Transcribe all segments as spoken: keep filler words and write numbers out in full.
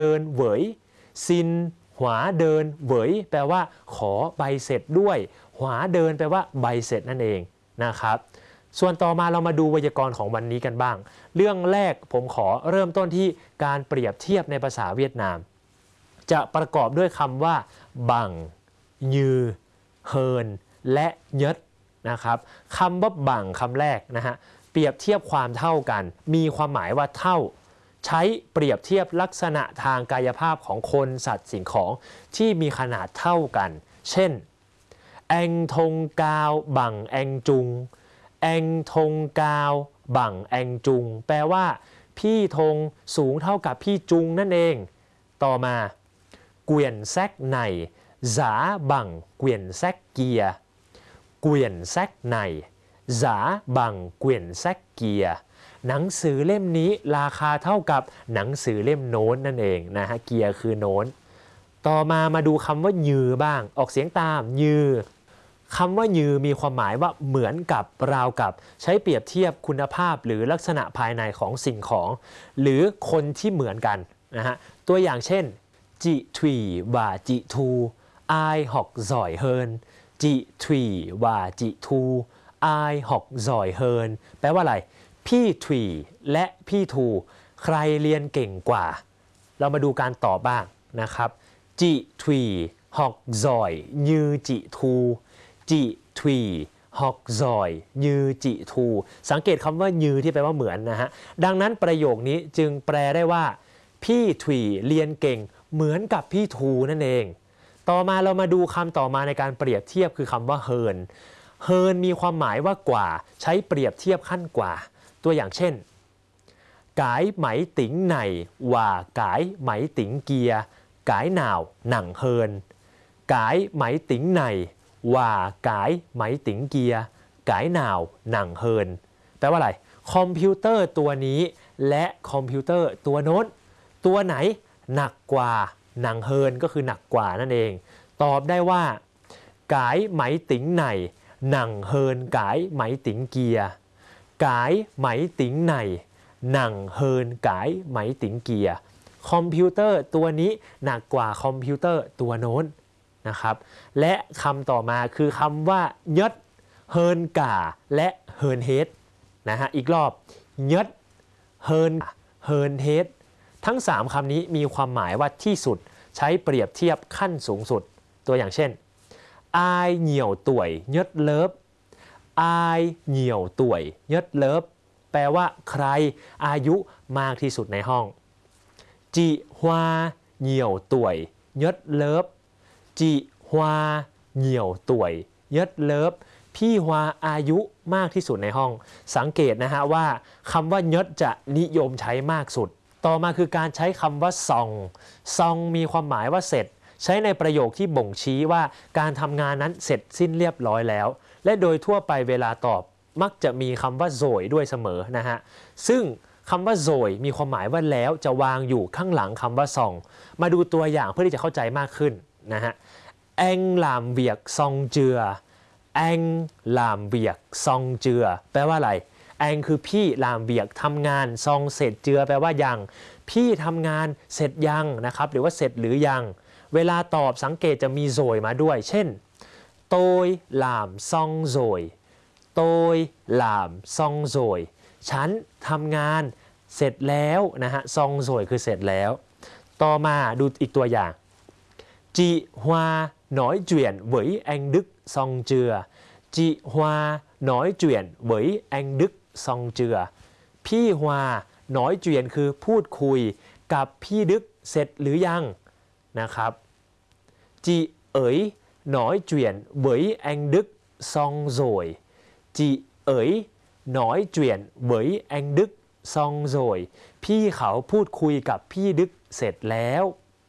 เดินเหวยซินหวาเดินเหวยแปลว่าขอใบเสร็จด้วยหวาเดินแปลว่าใบเสร็จนั่นเองนะครับส่วนต่อมาเรามาดูไวยากรณ์ของวันนี้กันบ้างเรื่องแรกผมขอเริ่มต้นที่การเปรียบเทียบในภาษาเวียดนามจะประกอบด้วยคำว่าบังยือเฮินและเยดนะครับคำว่าบังคำแรกนะฮะเปรียบเทียบความเท่ากันมีความหมายว่าเท่าใช้เปรียบเทียบลักษณะทางกายภาพของคนสัตว์สิ่งของที่มีขนาดเท่ากันเช่นแองทงกาวบังแองจุงแองทงกาวบังแองจุงแปลว่าพี่ธงสูงเท่ากับพี่จุงนั่นเองต่อมาเกวียนแซกในหาบังเกวียนแซกเกียเกวียนแซกในหาบังเกวียนแซกเกียหนังสือเล่มนี้ราคาเท่ากับหนังสือเล่มโน้นนั่นเองนะฮะเกียร์คือโน้นต่อมามาดูคำว่ายือบ้างออกเสียงตามยือคำว่ายือมีความหมายว่าเหมือนกับราวกับใช้เปรียบเทียบคุณภาพหรือลักษณะภายในของสิ่งของหรือคนที่เหมือนกันนะฮะตัวอย่างเช่นจิทวีว่าจิทูไอหอกซอยเฮินจิทวีว่าจิทูไอหอกซอยเฮินแปลว่าอะไรพี่ทวีและพี่ทูใครเรียนเก่งกว่าเรามาดูการตอบบ้างนะครับจิทวีหอกซอยยือจิทูจิทวีฮอกซอยยือจิทูสังเกตคำว่ายือที่แปลว่าเหมือนนะฮะดังนั้นประโยคนี้จึงแปลได้ว่าพี่ทวีเรียนเก่งเหมือนกับพี่ทูนั่นเองต่อมาเรามาดูคำต่อมาในการเปรียบเทียบคือคำว่าเฮินเฮินมีความหมายว่ากว่าใช้เปรียบเทียบขั้นกว่าตัวอย่างเช่นกายไหมติ๋งไหนว่ากายไหมติ๋งเกียกายหนาวหนังเฮินกายไหมติ๋งไหนว่ากายไหมติ๋งเกียกายหนาวหนังเฮินแปลว่าอะไรคอมพิวเตอร์ตัวนี้และคอมพิวเตอร์ตัวโน้นตัวไหนหนักกว่าหนังเฮินก็คือหนักกว่านั่นเองตอบได้ว่ากายไหมติ๋งไหนหนังเฮินกายไหมติ๋งเกียกายไหมติ๋งไหนหนังเฮินกายไหมติ๋งเกียคอมพิวเตอร์ตัวนี้หนักกว่าคอมพิวเตอร์ตัวโน้นนะครับและคำต่อมาคือคำว่ายดเฮินกาและเฮินเฮดนะฮะอีกรอบยดเฮินเฮินเฮดทั้งสามคำนี้มีความหมายว่าที่สุดใช้เปรียบเทียบขั้นสูงสุดตัวอย่างเช่นอายเหนียวต่วยยดเลิฟอายเหนียวต่วยยดเลิฟแปลว่าใครอายุมากที่สุดในห้องจิฮวาเหนียวต่วยยดเลิฟจิฮวาเหนียวต่วยยดเลิฟพี่ฮวาอายุมากที่สุดในห้องสังเกตนะฮะว่าคำว่ายดจะนิยมใช้มากสุดต่อมาคือการใช้คำว่าซองซองมีความหมายว่าเสร็จใช้ในประโยคที่บ่งชี้ว่าการทำงานนั้นเสร็จสิ้นเรียบร้อยแล้วและโดยทั่วไปเวลาตอบมักจะมีคำว่าโซยด้วยเสมอนะฮะซึ่งคำว่าโซยมีความหมายว่าแล้วจะวางอยู่ข้างหลังคำว่าซองมาดูตัวอย่างเพื่อที่จะเข้าใจมากขึ้นนะฮะแองลามเวียกซองเจือแองลามเวียกซองเจือแปลว่าอะไรแองคือพี่ลามเวียกทำงานซองเสร็จเจือแปลว่ายังพี่ทำงานเสร็จยังนะครับหรือว่าเสร็จหรือยังเวลาตอบสังเกตจะมีโซยมาด้วยเช่นโตยลามซองโซยโตยลามซองโซยฉันทำงานเสร็จแล้วนะฮะซองโซยคือเสร็จแล้วต่อมาดูอีกตัวอย่างจีฮวาน้อยเจียนเหวยแองดึกซองเจือจีฮวาน้อยเจียนเหวยแองดึกซองเจือพี่ฮวาน้อยเจียนคือพูดคุยกับพี่ดึกเสร็จหรือยังนะครับจีเอ๋ยน้อยเจียนเหวยแองดึกซองโซยจีเอ๋ยน้อยเจียนเหวยแองดึกซองโซยพี่เขาพูดคุยกับพี่ดึกเสร็จแล้ว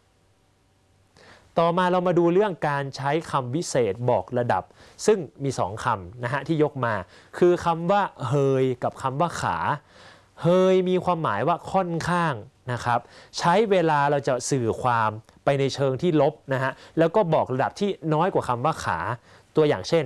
ต่อมาเรามาดูเรื่องการใช้คำวิเศษบอกระดับซึ่งมีสองคำนะฮะที่ยกมาคือคำว่าเฮยกับคำว่าขาเฮยมีความหมายว่าค่อนข้างนะครับใช้เวลาเราจะสื่อความไปในเชิงที่ลบนะฮะแล้วก็บอกระดับที่น้อยกว่าคำว่าขาตัวอย่างเช่น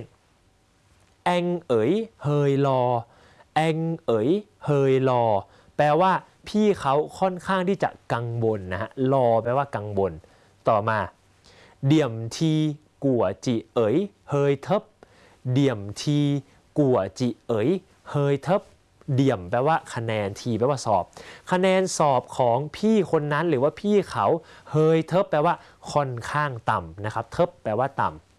แองเอ๋ยเฮยรอแองเอ๋ยเฮยรอแปลว่าพี่เขาค่อนข้างที่จะกังวลนะฮะรอแปลว่ากังวลต่อมาเดี่ยมทีกัวจิเอ๋ยเฮยเทิบเดี่ยมทีกัวจิเอ๋ยเฮยเทิบเดี่ยมแปลว่าคะแนนทีแปลว่าสอบคะแนนสอบของพี่คนนั้นหรือว่าพี่เขาเฮยเทิบแปลว่าค่อนข้างต่ำนะครับเทิบแปลว่าต่ำ